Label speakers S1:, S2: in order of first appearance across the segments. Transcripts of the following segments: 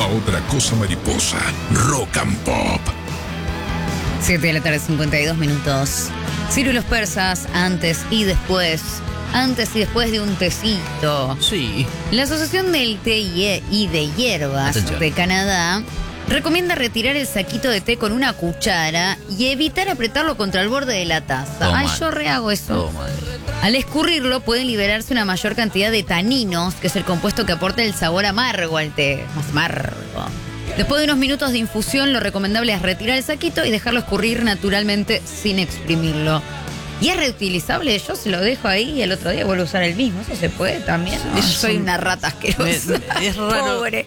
S1: otra cosa mariposa. Rock and Pop.
S2: 7 de la tarde, 52 minutos. Ciro y los persas, antes y después de un tecito.
S3: Sí.
S2: La Asociación del Té y de Hierbas
S3: Atención.
S2: de Canadá recomienda retirar el saquito de té con una cuchara y evitar apretarlo contra el borde de la taza.
S3: Todo
S2: Ay,
S3: mal.
S2: yo rehago eso.
S3: Todo mal.
S2: Al escurrirlo pueden liberarse una mayor cantidad de taninos, que es el compuesto que aporta el sabor amargo al té. Más amargo. Después de unos minutos de infusión, lo recomendable es retirar el saquito y dejarlo escurrir naturalmente sin exprimirlo. ¿Y es reutilizable? Yo se lo dejo ahí y el otro día vuelvo a usar el mismo. ¿Eso se puede también? No,
S3: Eso
S2: soy
S3: es
S2: una rata asquerosa.
S3: Es raro.
S2: Pobre.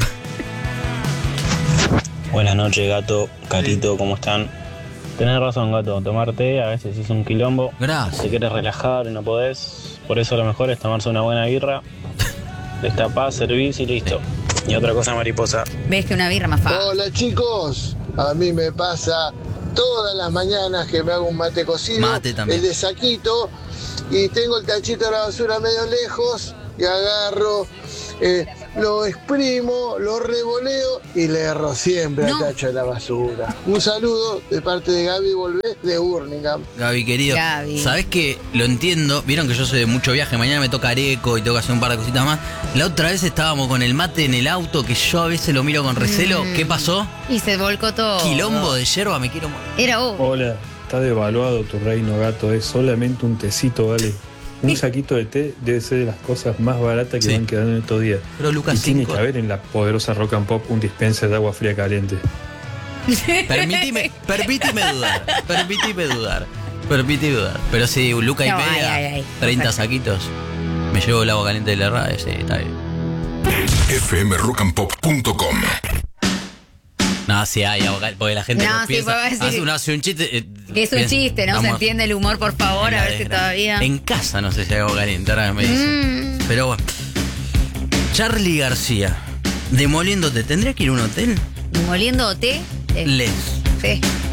S4: Buenas noches, Gato, Carito, ¿cómo están? Tenés razón, Gato, tomar té a veces es un quilombo.
S3: Gracias.
S4: Te quieres relajar y no podés. Por eso lo mejor es tomarse una buena birra, destapás, servís y listo. Y otra cosa mariposa.
S2: ¿Ves que una birra más fácil?
S5: Hola chicos, a mí me pasa todas las mañanas que me hago un mate cocido,
S3: Mate también.
S5: el de saquito, y tengo el tachito de la basura medio lejos, y agarro, lo exprimo, lo revoleo y le erro siempre
S2: No.
S5: al tacho de la basura. Un saludo de parte de Gaby Volvé de Burlingame.
S3: Gaby, querido,
S2: Gaby.
S3: ¿sabés que lo entiendo? Vieron que yo soy de mucho viaje, mañana me toca Areco y tengo que hacer un par de cositas más. La otra vez estábamos con el mate en el auto, que yo a veces lo miro con recelo. ¿Qué pasó?
S2: Y se volcó todo.
S3: Quilombo de yerba, me quiero morir.
S2: Era
S6: Hola, está devaluado tu reino, Gato. Es solamente un tecito, ¿vale? Un saquito de té debe ser de las cosas más baratas que
S3: Sí.
S6: van quedando en estos días.
S3: Pero Lucas,
S6: Y tiene
S3: 5.
S6: que haber en la poderosa Rock and Pop un dispenser de agua fría caliente.
S3: Permitime dudar. Pero sí, un Luca y
S2: No,
S3: media,
S2: ay.
S3: 30
S2: Perfecto.
S3: saquitos. Me llevo el agua caliente de la radio, sí, está bien.
S1: fmrockandpop.com.
S3: No, sí hay agua caliente, porque la gente
S2: No,
S3: no,
S2: sí,
S3: piensa,
S2: puedo decir
S3: hace un chiste.
S2: que es un
S3: piensa,
S2: chiste, ¿no? Se
S3: estamos
S2: entiende el humor, por favor,
S3: en
S2: a
S3: la
S2: ver si
S3: desgra-
S2: todavía.
S3: En casa no sé si hay agua caliente, ahora me dicen. Pero bueno. Charly García, demoliéndote, ¿tendría que ir a un hotel?
S2: Moliendo té.
S3: Les.
S2: Sí.